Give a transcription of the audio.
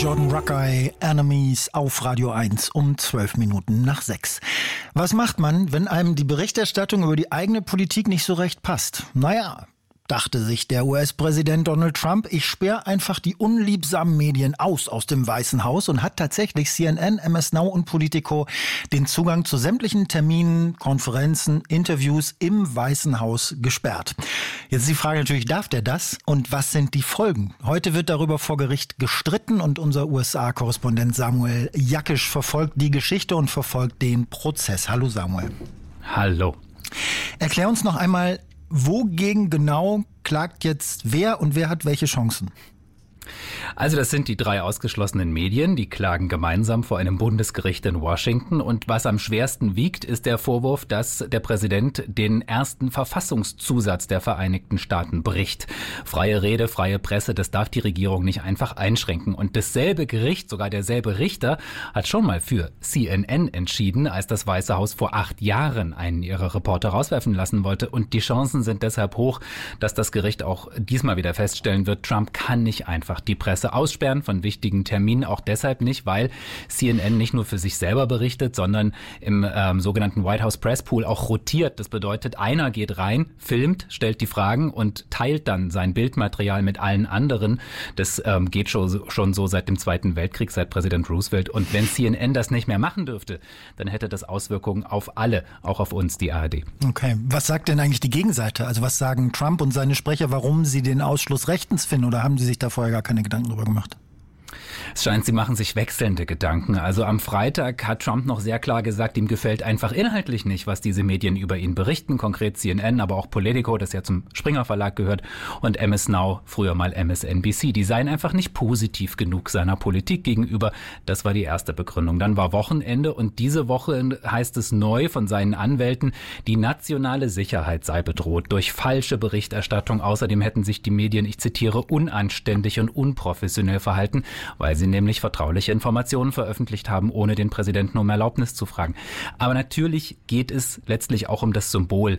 Jordan Rakei, Enemies auf Radio 1 um 6:12. Was macht man, wenn einem die Berichterstattung über die eigene Politik nicht so recht passt? Naja, dachte sich der US-Präsident Donald Trump, ich sperre einfach die unliebsamen Medien aus dem Weißen Haus und hat tatsächlich CNN, MS Now und Politico den Zugang zu sämtlichen Terminen, Konferenzen, Interviews im Weißen Haus gesperrt. Jetzt ist die Frage natürlich, darf der das und was sind die Folgen? Heute wird darüber vor Gericht gestritten und unser USA-Korrespondent Samuel Jakisch verfolgt die Geschichte und verfolgt den Prozess. Hallo Samuel. Hallo. Erklär uns noch einmal, wogegen genau klagt jetzt wer und wer hat welche Chancen? Also das sind die 3 ausgeschlossenen Medien, die klagen gemeinsam vor einem Bundesgericht in Washington. Und was am schwersten wiegt, ist der Vorwurf, dass der Präsident den ersten Verfassungszusatz der Vereinigten Staaten bricht. Freie Rede, freie Presse, das darf die Regierung nicht einfach einschränken. Und dasselbe Gericht, sogar derselbe Richter, hat schon mal für CNN entschieden, als das Weiße Haus vor 8 Jahren einen ihrer Reporter rauswerfen lassen wollte. Und die Chancen sind deshalb hoch, dass das Gericht auch diesmal wieder feststellen wird, Trump kann nicht einfach die Presse aussperren von wichtigen Terminen, auch deshalb nicht, weil CNN nicht nur für sich selber berichtet, sondern im sogenannten White House Press Pool auch rotiert. Das bedeutet, einer geht rein, filmt, stellt die Fragen und teilt dann sein Bildmaterial mit allen anderen. Das geht schon so seit dem Zweiten Weltkrieg, seit Präsident Roosevelt. Und wenn CNN das nicht mehr machen dürfte, dann hätte das Auswirkungen auf alle, auch auf uns, die ARD. Okay, was sagt denn eigentlich die Gegenseite? Also was sagen Trump und seine Sprecher, warum sie den Ausschluss rechtens finden, oder haben sie sich da vorher gar keine Gedanken drüber gemacht? Es scheint, sie machen sich wechselnde Gedanken. Also am Freitag hat Trump noch sehr klar gesagt, ihm gefällt einfach inhaltlich nicht, was diese Medien über ihn berichten. Konkret CNN, aber auch Politico, das ja zum Springer Verlag gehört, und MS Now, früher mal MSNBC. Die seien einfach nicht positiv genug seiner Politik gegenüber. Das war die erste Begründung. Dann war Wochenende und diese Woche heißt es neu von seinen Anwälten, die nationale Sicherheit sei bedroht durch falsche Berichterstattung. Außerdem hätten sich die Medien, ich zitiere, unanständig und unprofessionell verhalten, weil sie nämlich vertrauliche Informationen veröffentlicht haben, ohne den Präsidenten um Erlaubnis zu fragen. Aber natürlich geht es letztlich auch um das Symbol